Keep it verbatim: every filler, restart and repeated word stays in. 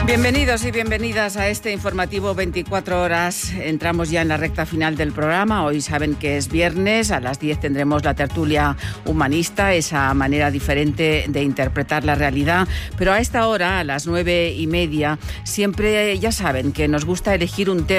Bienvenidos y bienvenidas a este informativo veinticuatro horas. Entramos ya en la recta final del programa. Hoy saben que es viernes, a las diez tendremos la tertulia humanista, esa manera diferente de interpretar la realidad. Pero a esta hora, a las nueve y media, siempre ya saben que nos gusta elegir un tema